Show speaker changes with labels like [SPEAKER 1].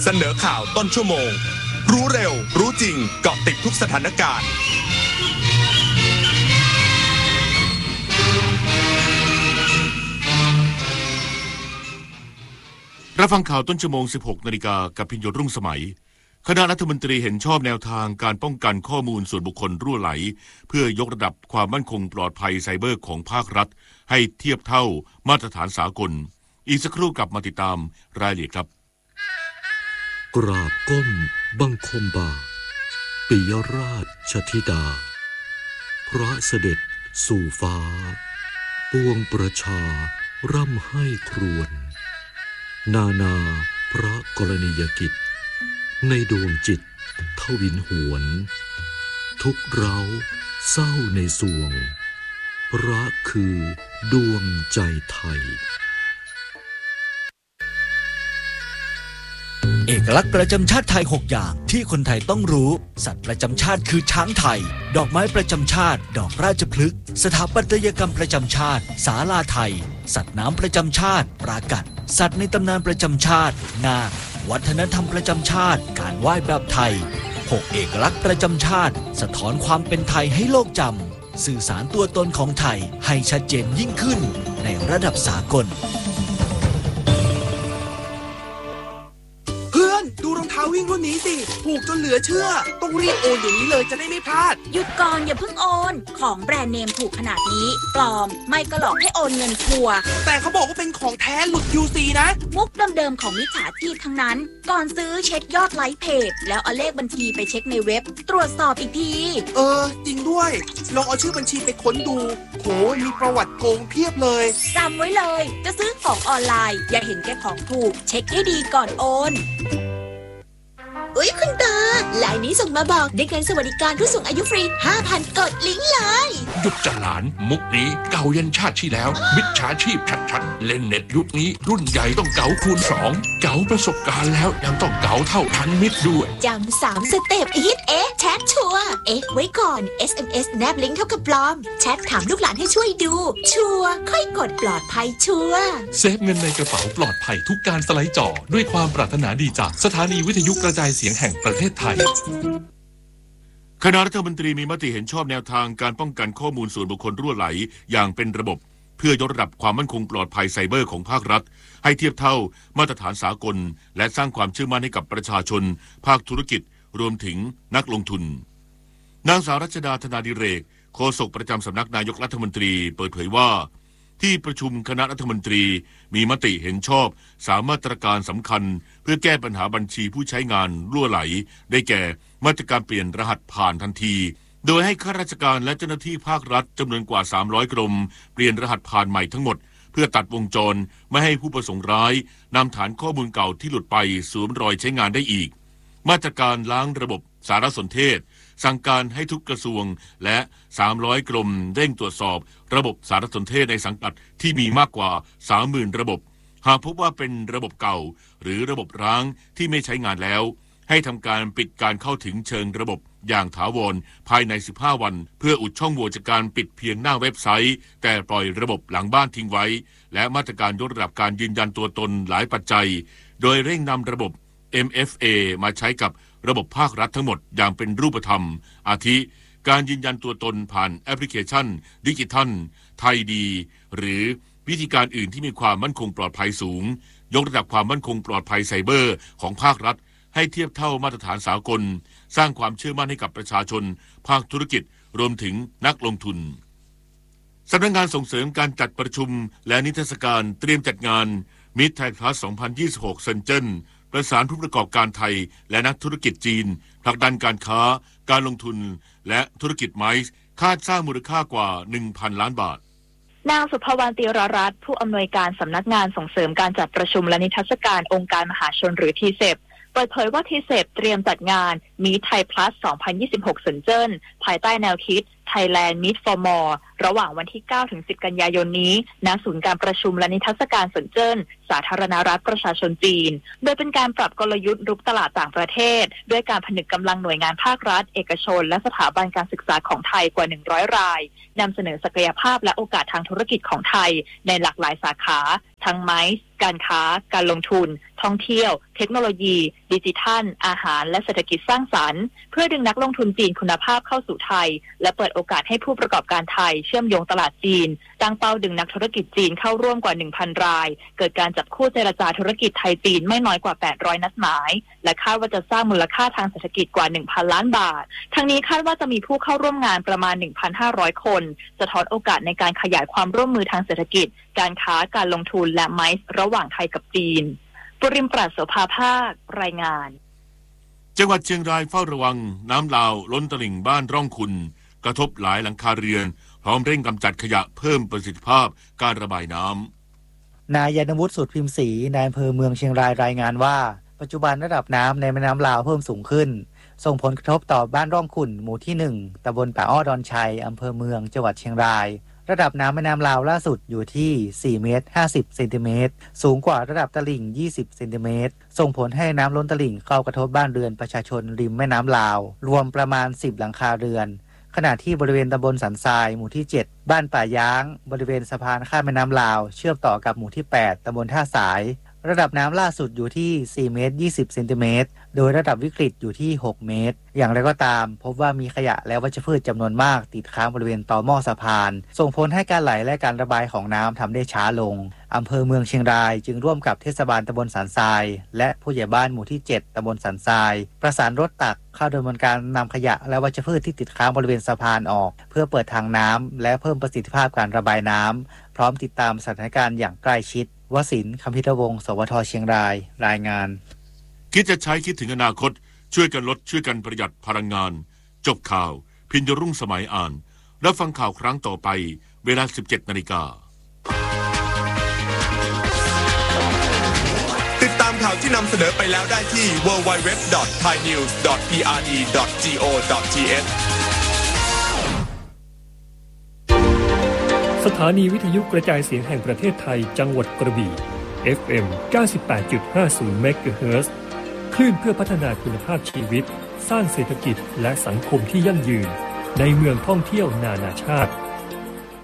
[SPEAKER 1] เสนอข่าวต้นชั่วโมงรู้เร็วรู้จริงเกาะติดทุกสถานการณ์
[SPEAKER 2] รับฟังข่าวต้นชั่วโมง 16 นาฬิกากับพิญโยรุ่งสมัยคณะรัฐมนตรีเห็นชอบแนวทางการป้องกันข้อมูลส่วนบุคคลรั่วไหลเพื่อยกระดับความมั่นคงปลอดภัยไซเบอร์ของภาครัฐให้เทียบเท่ามาตรฐานสากลอีกสักครู่กลับมาติดตามรายละเอียดครับ
[SPEAKER 3] กราบก้มบังคมบาทปิยราชธิดาพระเสด็จสู่ฟ้าปวงประชาร่ำให้ครวญนานาพระกรณียกิจในดวงจิตทวินหวนทุกเราเศร้าในสวงพระคือดวงใจไทย
[SPEAKER 4] เอกลักษณ์ประจำชาติไทย6อย่างที่คนไทยต้องรู้สัตว์ประจำชาติคือช้างไทยดอกไม้ประจำชาติดอกราชพฤกษ์สถาปัตยกรรมประจำชาติศาลาไทยสัตว์น้ำประจำชาติปรากัดสัตว์ในตำนานประจำชาตินาควัฒนธรรมประจำชาติการไหว้แบบไทย6เอกลักษณ์ประจำชาติสะท้อนความเป็นไทยให้โลกจำสื่อสารตัวตนของไทยให้ชัดเจนยิ่งขึ้นในระดับสากล
[SPEAKER 5] ดูรองเท้าวิ่งรุ่นนี้สิถูกจนเหลือเชื่อต้องรีบโอนอย่างนี้เลยจะได้ไม่พลาด
[SPEAKER 6] หยุดก่อนอย่าเพิ่งโอนของแบรนด์เนมถูกขนาดนี้ปลอมไม่ก็หลอกให้โอนเงินทัวร์
[SPEAKER 5] แต่เขาบอกว่าเป็นของแท้หลุด QC นะ
[SPEAKER 6] มุกเดิมๆของมิจฉาชีพทั้งนั้นก่อนซื้อเช็คยอดไลค์เพจแล้วเอาเลขบัญชีไปเช็คในเว็บตรวจสอบอีกที
[SPEAKER 5] จริงด้วยลองเอาชื่อบัญชีไปค้นดูโหมีประวัติโกงเพียบเลย
[SPEAKER 6] จำไว้เลยจะซื้อของออนไลน์อย่าเห็นแก่ของถูกเช็คให้ดีก่อนโอน
[SPEAKER 7] อุ๊ยคุณตาไลน์นี้ส่งมาบอกได้เงินสวัสดิการผู้สูงอายุฟรี 5,000 กดลิงก์เลย
[SPEAKER 8] หยุดจะหลานมุกนี้เก่ายันชาติที่แล้วมิจฉาชีพชัดๆเล่นเน็ตยุคนี้รุ่นใหญ่ต้องเก๋าคูณ2เก๋าประสบการณ์แล้วยังต้องเก๋าเท่าทันมิตรด้วย
[SPEAKER 7] จำ3 สเต็ปฮิตแชทชัวร์ไว้ก่อน SMS แนบลิงก์เท่ากับปลอมแชทถามลูกหลานให้ช่วยดูชัวร์ค่อยกดปลอดภัยชัวร์
[SPEAKER 9] เซฟเงินในกระเป๋าปลอดภัยทุกการสไลด์จอด้วยความปรารถนาดีจากสถานีวิทยุกระจายเสียงแห่งประเทศไทย
[SPEAKER 2] คณะรัฐมนตรีมีมติเห็นชอบแนวทางการป้องกันข้อมูลส่วนบุคคลรั่วไหลอย่างเป็นระบบเพื่อยกระดับความมั่นคงปลอดภัยไซเบอร์ของภาครัฐให้เทียบเท่ามาตรฐานสากลและสร้างความเชื่อมั่นให้กับประชาชนภาคธุรกิจรวมถึงนักลงทุนนางสาวรัชดาธนาดิเรกโฆษกประจำสำนักนายกรัฐมนตรีเปิดเผยว่าที่ประชุมคณะรัฐมนตรีมีมติเห็นชอบ3มาตรการสำคัญเพื่อแก้ปัญหาบัญชีผู้ใช้งานรั่วไหลได้แก่มาตรการเปลี่ยนรหัสผ่านทันทีโดยให้ข้าราชการและเจ้าหน้าที่ภาครัฐจำนวนกว่า300กรมเปลี่ยนรหัสผ่านใหม่ทั้งหมดเพื่อตัดวงจรไม่ให้ผู้ประสงค์ร้ายนำฐานข้อมูลเก่าที่หลุดไปสวมรอยใช้งานได้อีกมาตรการล้างระบบสารสนเทศสั่งการให้ทุกกระทรวงและ300กรมเร่งตรวจสอบระบบสารสนเทศในสังกัดที่มีมากกว่า 30,000 ระบบหากพบว่าเป็นระบบเก่าหรือระบบร้างที่ไม่ใช้งานแล้วให้ทำการปิดการเข้าถึงเชิงระบบอย่างถาวรภายใน15วันเพื่ออุดช่องโหว่จากการปิดเพียงหน้าเว็บไซต์แต่ปล่อยระบบหลังบ้านทิ้งไว้และมาตรการยกระดับการยืนยันตัวตนหลายปัจจัยโดยเร่งนำระบบ MFA มาใช้กับระบบภาครัฐทั้งหมดอย่างเป็นรูปธรรมอาทิการยืนยันตัวตนผ่านแอปพลิเคชันดิจิทัลไทยดีหรือวิธีการอื่นที่มีความมั่นคงปลอดภัยสูงยกระดับความมั่นคงปลอดภัยไซเบอร์ของภาครัฐให้เทียบเท่ามาตรฐานสากลสร้างความเชื่อมั่นให้กับประชาชนภาคธุรกิจรวมถึงนักลงทุนสำนักงานส่งเสริมการจัดประชุมและนิทรรศการเตรียมจัดงานมิตรไทยพลัส 2026 เซินเจิ้นประสานผู้ประกอบการไทยและนักธุรกิจจีนผลักดันการค้าการลงทุนและธุรกิจไมซ์คาดสร้างมูลค่ากว่า 1,000 ล้านบาท
[SPEAKER 10] นางสุภวรรณ ติรรัตน์ผู้อำนวยการสำนักงานส่งเสริมการจัดประชุมและนิทรรศการองค์การมหาชนหรือทีเซปเปิดเผยว่าทีเซปเตรียมจัดงานมีไทยพลัส 2026 เซินเจิ้นภายใต้แนวคิด Thailand Meet for More ระหว่างวันที่ 9-10 กันยายนนี้ณศูนย์การประชุมและนิทรรศการเซินเจิ้นสาธารณรัฐประชาชนจีนโดยเป็นการปรับกลยุทธ์รุกตลาดต่างประเทศด้วยการผนึกกำลังหน่วยงานภาครัฐเอกชนและสถาบันการศึกษาของไทยกว่า100รายนำเสนอศักยภาพและโอกาสทางธุรกิจของไทยในหลากหลายสาขาทั้งไม้การค้าการลงทุนท่องเที่ยวเทคโนโลยีดิจิทัลอาหารและเศรษฐกิจสร้างสรรค์เพื่อดึงนักลงทุนจีนคุณภาพเข้าสู่ไทยและเปิดโอกาสให้ผู้ประกอบการไทยเชื่อมโยงตลาดจีนตั้งเป้าดึงนักธุรกิจจีนเข้าร่วมกว่า 1,000 รายเกิดการจับคู่เจรจาธุรกิจไทยจีนไม่น้อยกว่า800นัดหมายและคาดว่าจะสร้างมูลค่าทางเศรษฐกิจกว่า 1,000 ล้านบาททั้งนี้คาดว่าจะมีผู้เข้าร่วมงานประมาณ 1,500 คนสะท้อนโอกาสในการขยายความร่วมมือทางเศรษฐกิจการค้าการลงทุนและไมซ์ระหว่างไทยกับจีนปริมปราศโสภาภาครายงาน
[SPEAKER 2] จังหวัดเชียงรายเฝ้าระวังน้ำลาวล้นตลิ่งบ้านร่องขุ่นกระทบหลายหลังคาเรือนพร้อมเร่งกำจัดขยะเพิ่มประสิทธิภาพการระบายน้
[SPEAKER 11] ำนายยานวุฒิสุดพิมพ์ศรีนายอำเภอเมืองเชียงรายรายงานว่าปัจจุบันระดับน้ำในแม่น้ำลาวเพิ่มสูงขึ้นส่งผลกระทบต่อบ้านร่องขุ่นหมู่ที่1ตำบลป่าอ้อดอนชัยอำเภอเมืองจังหวัดเชียงรายระดับน้ำแม่น้ำลาวล่าสุดอยู่ที่4 เมตร 50 เซนติเมตรสูงกว่าระดับตลิ่ง20 เซนติเมตรส่งผลให้น้ำล้นตลิ่งเข้ากระทบบ้านเรือนประชาชนริมแม่น้ำลาวรวมประมาณ10หลังคาเรือนขณะที่บริเวณตำบลสันทรายหมู่ที่7บ้านป่าย้างบริเวณสะพานข้ามแม่น้ำลาวเชื่อมต่อกับหมู่ที่8ตำบลท่าสายระดับน้ำล่าสุดอยู่ที่4 เมตร 20 เซนติเมตรโดยระดับวิกฤตอยู่ที่6 เมตรอย่างไรก็ตามพบว่ามีขยะและวัชพืชจำนวนมากติดค้างบริเวณตอหม้อสะพานส่งผลให้การไหลและการระบายของน้ำทำได้ช้าลงอำเภอเมืองเชียงรายจึงร่วมกับเทศบาลตำบลสันทรายและผู้ใหญ่บ้านหมู่ที่7ตำบลสันทรายประสานรถตักเข้าดำเนินการนำขยะและวัชพืชที่ติดค้างบริเวณสะพานออกเพื่อเปิดทางน้ำและเพิ่มประสิทธิภาพการระบายน้ำพร้อมติดตามสถานการณ์อย่างใกล้ชิดวสินทร์ คำพิทวงศ์ สวท.เชียงรายรายงาน
[SPEAKER 2] คิดจะใช้คิดถึงอนาคตช่วยกันลดช่วยกันประหยัดพลังงานจบข่าวพิญญรุ่งสมัยอ่านรับฟังข่าวครั้งต่อไปเวลา 17 นาฬิกา
[SPEAKER 1] ติดตามข่าวที่นำเสนอไปแล้วได้ที่ www.thainews.pre.go.th
[SPEAKER 12] สถานีวิทยุกระจายเสียงแห่งประเทศไทยจังหวัดกระบี่ FM 98.50 เมกะเฮิรตซ์ คลื่นเพื่อพัฒนาคุณภาพชีวิตสร้างเศรษฐกิจและสังคมที่ยั่งยืนในเมืองท่องเที่ยวนานาชาติ